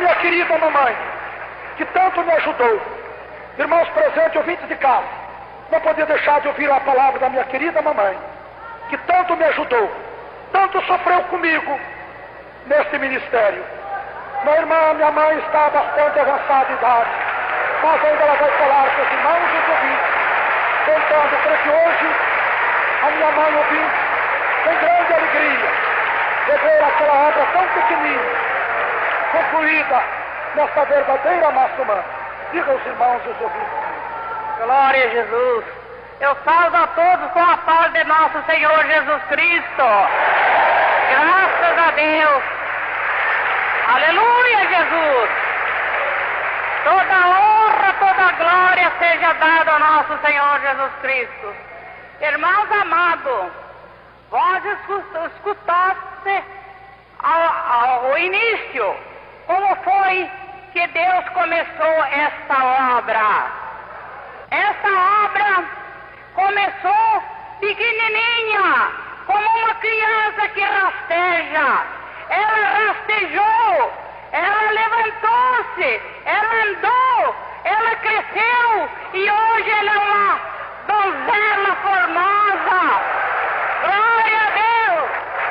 minha querida mamãe, que tanto me ajudou. Irmãos presentes, ouvintes de casa, não podia deixar de ouvir a palavra da minha querida mamãe, que tanto me ajudou, tanto sofreu comigo neste ministério. Minha irmã, minha mãe está bastante avançada de idade, mas ainda ela vai falar com os irmãos e os ouvintes, contando para que hoje a minha mãe ouvinte tem grande alegria de ver aquela obra tão pequenina, concluída nesta verdadeira massa humana. Diga aos irmãos e aos ouvintes. Glória a Jesus. Eu salvo a todos com a paz de nosso Senhor Jesus Cristo. Graças a Deus. Aleluia, Jesus. Toda honra, toda glória seja dada ao nosso Senhor Jesus Cristo. Irmãos amados, vós escutaste ao início como foi que Deus começou esta obra. Esta obra começou pequenininha, como uma criança que rasteja. Ela rastejou, ela levantou-se, ela andou, ela cresceu e hoje ela é uma donzela formosa. Glória a Deus!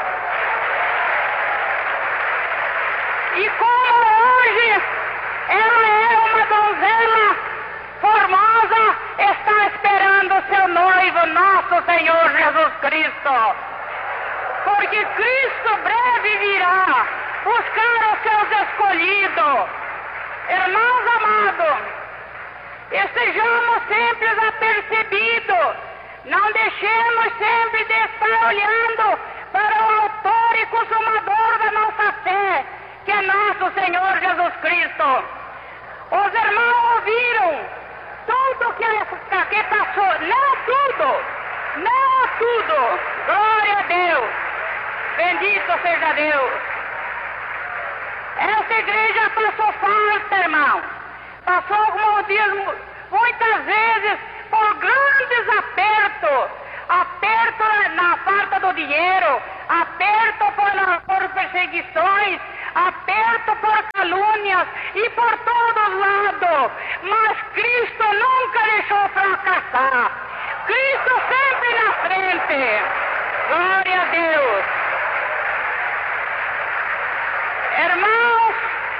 E como hoje ela é uma donzela formosa, está esperando o seu noivo, nosso Senhor Jesus Cristo. Porque Cristo breve virá buscar os seus escolhidos. Irmãos amados, estejamos sempre apercebidos, não deixemos sempre de estar olhando para o autor e consumador da nossa fé, que é nosso Senhor Jesus Cristo. Os irmãos ouviram tudo que passou, não tudo, glória a Deus, bendito seja Deus. Essa igreja passou falta, irmão, passou, como diz, muitas vezes por grandes aperto na falta do dinheiro, aperto por perseguições, aperto por calúnias e por todos lados, mas Cristo nunca deixou fracassar. Cristo sempre na frente. Glória a Deus. Irmãos,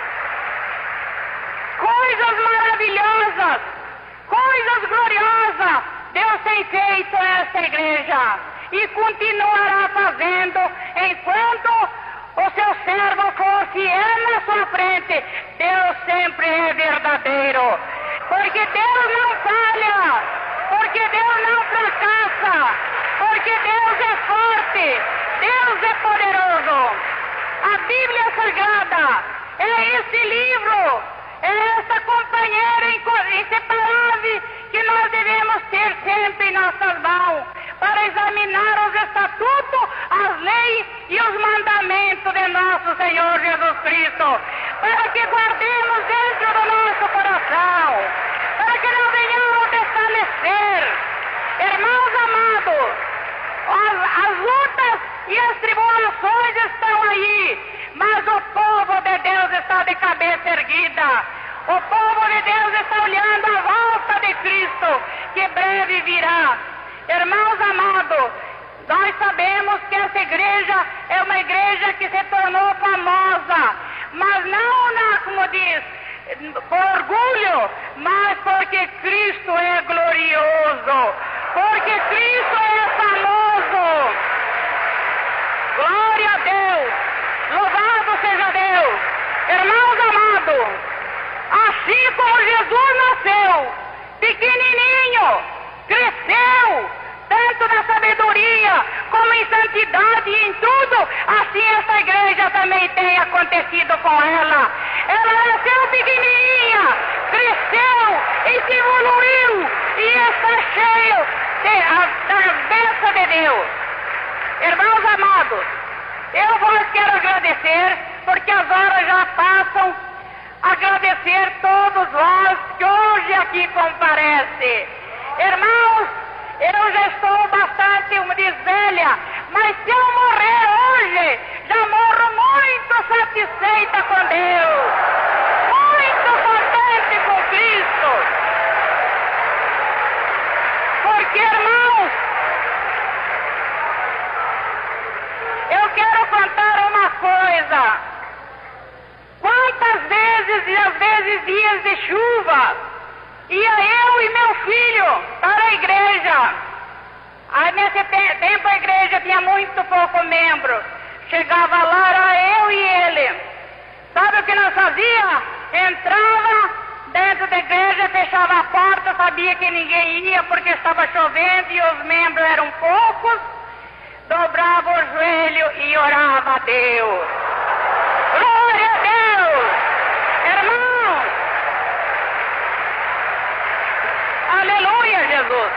coisas maravilhosas, coisas gloriosas Deus tem feito nesta igreja e continuará fazendo enquanto o seu servo for fiel na sua frente. Deus sempre é verdadeiro, porque Deus não falha, porque Deus não fracassa, porque Deus é forte, Deus é poderoso. A Bíblia Sagrada é esse livro, é essa companheira inseparável que nós devemos ter sempre em nossas mãos para examinar os estatutos, as leis e os mandamentos de nosso Senhor Jesus Cristo, para que guardemos dentro do nosso coração, para que não venhamos desfalecer. Irmãos amados, as lutas e as tribulações estão aí, mas o povo de Deus está de cabeça erguida. O povo de Deus está olhando a volta de Cristo, que breve virá. Irmãos amados, nós sabemos que essa igreja é uma igreja que se tornou famosa, mas não, como diz, por orgulho, mas porque Cristo é glorioso, porque Cristo é famoso. Glória a Deus, louvado seja Deus. Irmãos amados, assim como Jesus nasceu pequenininho, cresceu tanto na sabedoria como em santidade e em tudo, assim essa igreja também tem acontecido com ela. Ela nasceu pequenininha, cresceu e se evoluiu e está cheio da bênção de Deus. Irmãos amados, eu vos quero agradecer, porque as horas já passam, agradecer todos vós que hoje aqui comparecem. Irmãos, eu já estou bastante, como diz, velha, mas se eu morrer hoje, já morro muito satisfeita com Deus. Irmãos, eu quero contar uma coisa. Quantas vezes, e às vezes dias de chuva, ia eu e meu filho para a igreja. Aí nesse tempo a igreja tinha muito pouco membro. Chegava lá, era eu e ele. Sabe o que nós fazia? Entrava dentro da igreja, fechava a porta, sabia que ninguém ia porque estava chovendo e os membros eram poucos. Dobrava o joelho e orava a Deus. Glória a Deus! Irmãos! Aleluia, Jesus!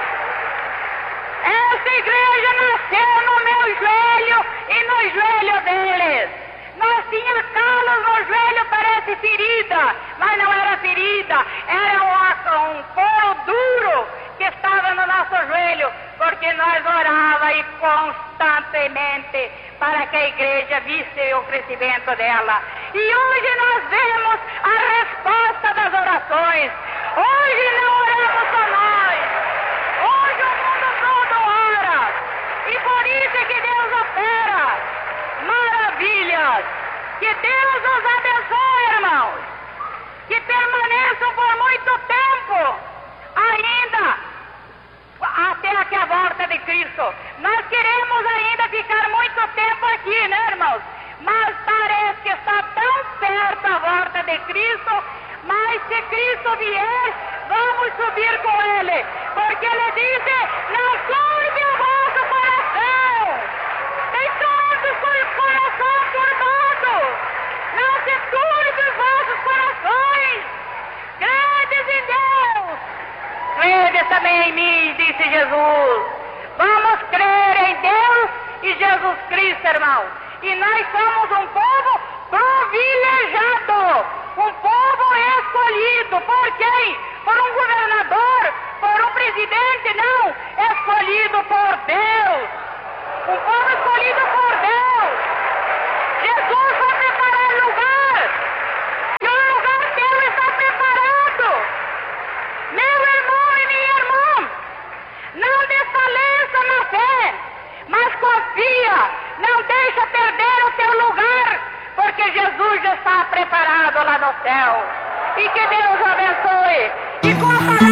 Essa igreja nasceu no meu joelho e no joelho deles. Nós tínhamos calos no joelho, parece ferida, mas não era ferida, era um couro duro que estava no nosso joelho, porque nós orávamos e constantemente para que a igreja visse o crescimento dela. E hoje nós vemos a resposta das orações. Hoje não oramos só nós. Hoje o mundo todo ora. E por isso é que Deus opera maravilhas. Que Deus os abençoe, irmãos. Que permaneçam por muito tempo ainda até que a volta de Cristo. Nós queremos ainda ficar muito tempo aqui, né, irmãos? Mas parece que está tão perto a volta de Cristo. Mas se Cristo vier, vamos subir com Ele. Porque Ele disse, não turbe o vosso coração. Tem todos com o coração turbado. Não se turbe os vossos corações. Credes em Deus. Crede também em mim, disse Jesus. Vamos crer em Deus e Jesus Cristo, irmão. E nós somos um povo privilegiado, um povo escolhido. Por quem? Por um governador, por um presidente, não. Escolhido por Deus. Um povo escolhido por Deus. Jesus vai preparar lugar. E o lugar teu está preparado. Meu irmão e minha irmã, não desfaleça na fé, mas confia. Não deixa perder o teu lugar, porque Jesus já está preparado lá no céu. E que Deus abençoe. E com a palavra